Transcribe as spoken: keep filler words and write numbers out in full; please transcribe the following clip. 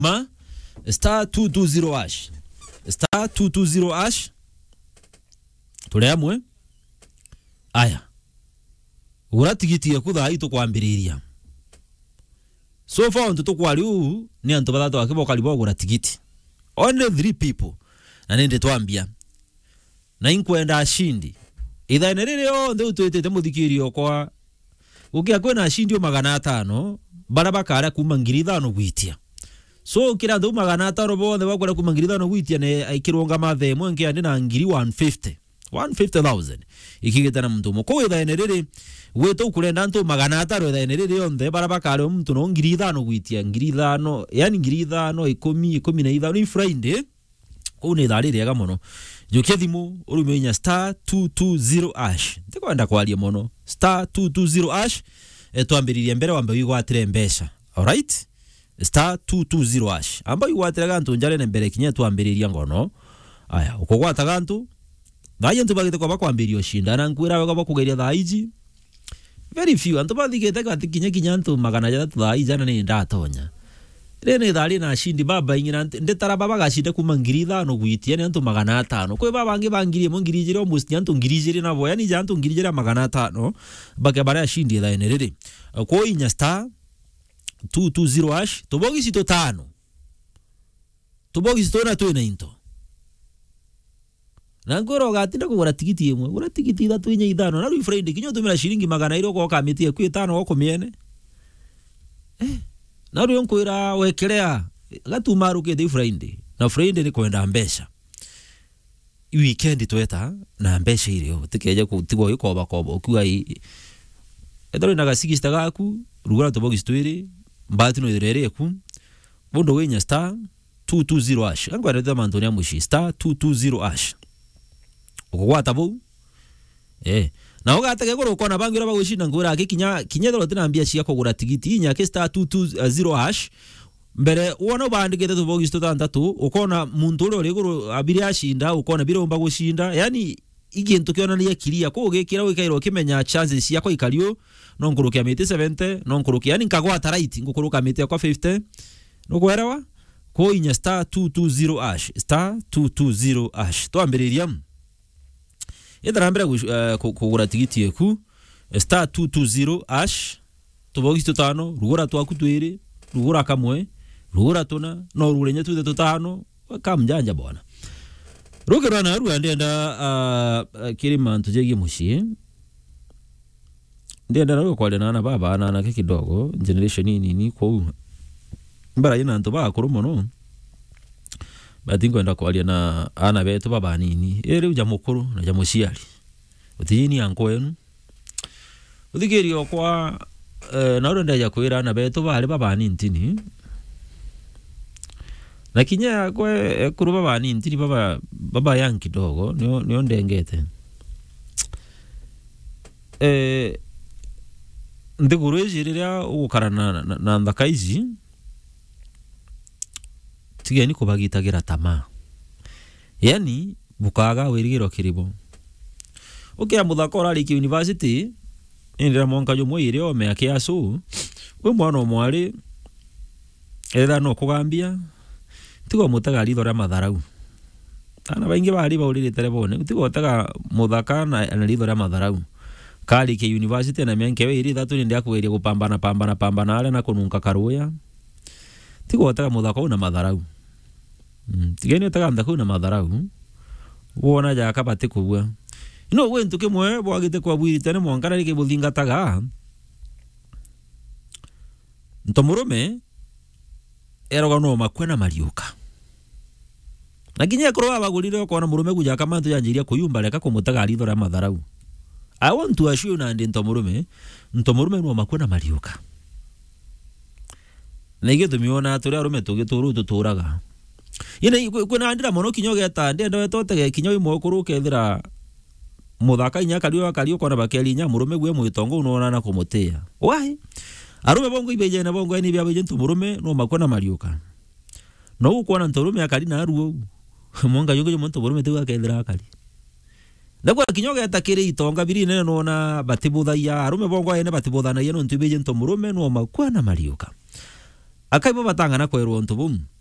ma star two two zero hash star two two zero hash tule amwe aya ura tigiti ya kutha ito kwambiriria so far nto kwali u ni anto batatu akibo kalibo gura tigiti only three people na nende twambia na inkwenda ashindi itha nerere yo ndu twetete muthikirio kwa ukia kwena ashindi magana atano barabakara kuma ngiri ithano gwitia so kira ndu magana atano bothe bakora kuma ngiri ithano gwitia ne aikironga mathe mwe ngia ndi na ngiri one fifty one fifty thousand ikigeta na mtu muko itha nerere weto kurenda ntu magana atano itha nerere yonde barabakara mtu no ngiri ithano gwitia ngiri ithano yani ngiri ithano ikumi ikumi na ithano ni Friday une thari rega muno njukia thimu urumenya star two two zero hash ndikwenda kwalia muno star two two zero hash etwambiriria mbere wambe wigwatire mbesha all right star two two zero hash amba wigwatire gantu njare ne mbere kinye twambiriria ngono aya ukogwata gantu baye ntu bagite kwa bakwambirio shinda na nkwira wega bakugeria thaiji very few antu bathigete gati kinye kinyantu magana jana thaiji na ni ndatonya rene thari na shindi baba ingina ndetara baba gashinde kuma ngiri ithano gwitia ni antu magana atano kwe baba ngi bangiri mo ngiri jire almost ni antu ngiri jire na boya ni jantu ngiri jire magana atano bake bare shindi tha enerere ko inya star two two zero hash tobogi sito tano tobogi sito na twina into na ngoro gatinda kugura tigiti imwe gura tigiti ithatu inya ithano na rui Friday kinyo tumira shilingi magana iro ko kamitie kwi tano ko miene eh na ryo nkwira wekerea gatumaruke the Friday na Friday ni kwenda mbesha weekend tweta na mbesha irio tikeje kutigwa ikoba koba ukiwa i edoro na gasigista gaku rugura tobogi stwiri mbati no irere ku bondo wenya star two two zero hash angwa reda mantonia mushi star two two zero hash ukogwata bo eh na ugatege goro kona bangira bagushinda ngura akikinya kinyethero tinambia cia kugura tigiti inya ke star two two zero hash mbere wona bandikete tubogi tutandatu ukona muntu uri uri guru abiri ashinda ukona biromba gushinda yani igintu kiona ni akiria ko ugikira wikairo kimenya chances cia ko ikario no ngurukia miti seventy no ngurukia yani nkagwata right ngukuruka miti kwa fifty no kwerawa ko inya star two two zero hash star two two zero hash to ambiriria Edra mbere kugura tigiti yeku star two two zero hash tubogi tutano rugura twaku twiri rugura kamwe rugura tuna no rurenye tuthe tutano kamjanja bwana rugura na ruga ndenda kirima ntujegi mushi ndenda na kwa na baba na na kidogo generation nini ni ko mbara ina nto ba kurumo no batingo enda kwalia na ana beto baba nini ere uja mukuru na ja musiali utini yanko yenu uthigirio kwa na urenda ya kwira ana beto bale baba nini na kinya kwa kuru baba nini baba baba yanki kidogo nio nio ndengete eh ndiguru ejirira ukarana na ndakaizi tigeni kubagitagira tama yani bukaga wirigiro kiribo ukia muthako urariki university indira monka yo mwire o me akiasu we mwana mwari etha no kugambia tigo mutaga ritho ra matharau ana baingi bari baurire telefone tigo taga muthaka na ritho ra matharau kali ke university na menke we iri thatu ndi akweria gupambana pambana pambana ale na kununka karuya tigo taga muthako na matharau Mm, tigeni utaganda kuna madharau wona ja kabate kubwa ino wentu kimwe bwagite kwa bwirite ne mwangara rike budinga taga ntomurume eroga no makwena mariuka naginya kuro abagurire ko na murume kuja kama tuyanjiria kuyumba leka kumutaga ritho ra madharau I want to assure na ndi ntomurume ntomurume no makwena mariuka nege tumiona turi arume tugituru tuturaga ine kuna andira mono kinyoge ta ndendo wetotege kinyo imwe kurukethira muthaka inya kariyo kariyo kona bakeli nya murume gwe mwitongo unona na kumutia wai arume bongo ibeje na bongo ni bya beje nturume no makona mariuka no ukona nturume akali na ruo monga yogo yo nturume tuga kethira akali ndakwa kinyoge ta kiri itonga biri nene nona batibutha ya arume bongo ene batibutha na yeno ntubeje nturume no makona mariuka akaibo batangana kwerwo ntu bumu